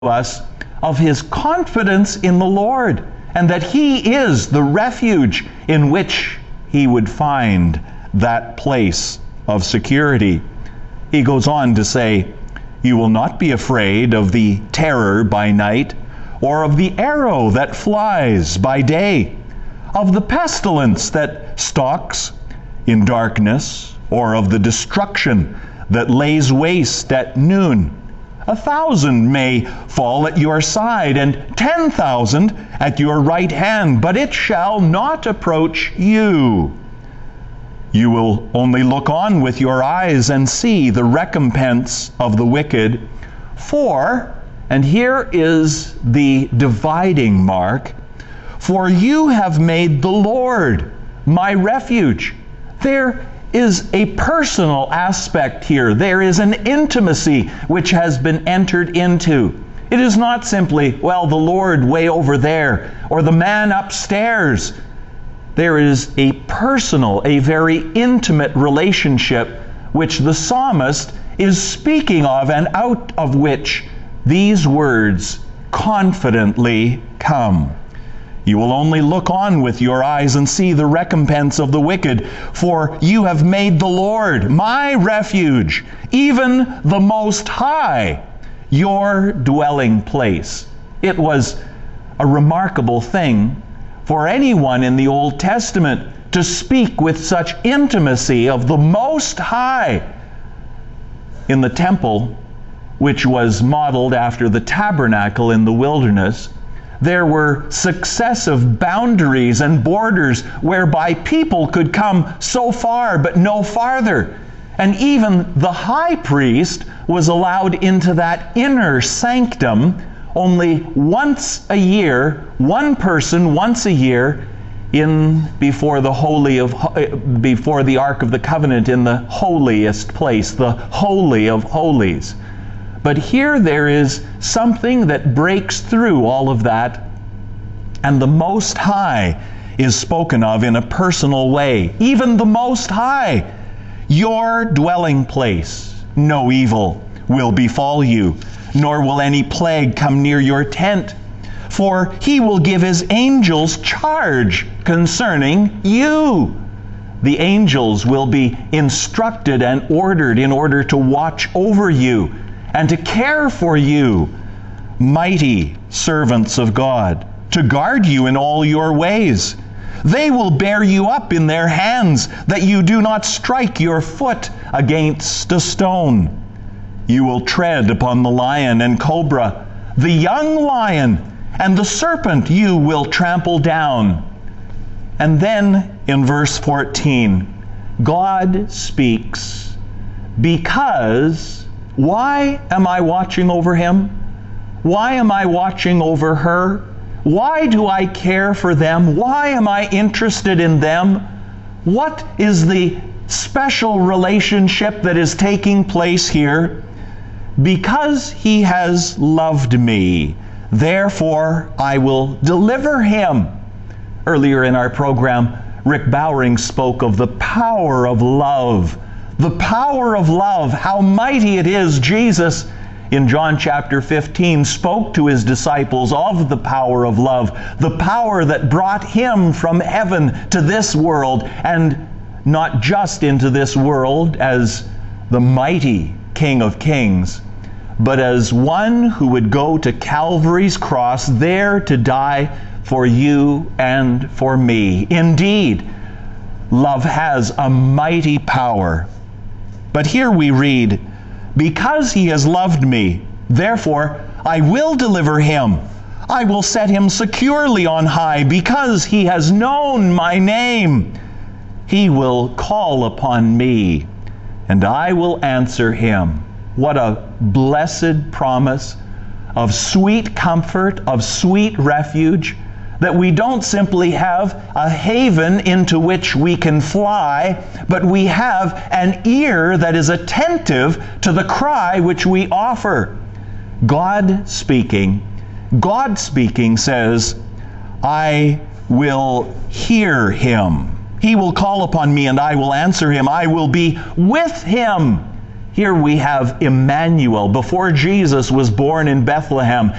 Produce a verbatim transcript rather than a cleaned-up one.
us of his confidence in the Lord, and that he is the refuge in which he would find that place of security. He goes on to say, "You will not be afraid of the terror by night, or of the arrow that flies by day, of the pestilence that stalks in darkness, or of the destruction that lays waste at noon. A thousand may fall at your side, and ten thousand at your right hand, but it shall not approach you. You will only look on with your eyes and see the recompense of the wicked. For," and here is the dividing mark, "for you have made the Lord my refuge." There is a personal aspect here. There is an intimacy which has been entered into. It is not simply, well, the Lord way over there, or the man upstairs. There is a personal, a very intimate relationship which the psalmist is speaking of, and out of which these words confidently come. "You will only look on with your eyes and see the recompense of the wicked, for you have made the Lord my refuge, even the Most High, your dwelling place." It was a remarkable thing for anyone in the Old Testament to speak with such intimacy of the Most High. In the temple, which was modeled after the tabernacle in the wilderness, there were successive boundaries and borders whereby people could come so far but no farther. And even the high priest was allowed into that inner sanctum only once a year, one person once a year, in before the holy of before the Ark of the Covenant, in the holiest place, the Holy of Holies. But here there is something that breaks through all of that, and the Most High is spoken of in a personal way. Even the Most High, your dwelling place. No evil will befall you, nor will any plague come near your tent. For he will give his angels charge concerning you. The angels will be instructed and ordered in order to watch over you and to care for you, mighty servants of God, to guard you in all your ways. They will bear you up in their hands, that you do not strike your foot against a stone. You will tread upon the lion and cobra, the young lion, and the serpent you will trample down. And then in verse fourteen, God speaks, because... Why am I watching over him? Why am I watching over her? Why do I care for them? Why am I interested in them? What is the special relationship that is taking place here? Because he has loved me, therefore I will deliver him. Earlier in our program, Rick Bowring spoke of the power of love. The power of love, how mighty it is. Jesus, in John chapter fifteen, spoke to his disciples of the power of love, the power that brought him from heaven to this world, and not just into this world as the mighty King of Kings, but as one who would go to Calvary's cross, there to die for you and for me. Indeed, love has a mighty power. But here we read, because he has loved me, therefore I will deliver him. I will set him securely on high, because he has known my name. He will call upon me, and I will answer him. What a blessed promise of sweet comfort, of sweet refuge, that we don't simply have a haven into which we can fly, but we have an ear that is attentive to the cry which we offer. God speaking, God speaking says, I will hear him. He will call upon me and I will answer him. I will be with him Here we have Emmanuel. Before Jesus was born in Bethlehem,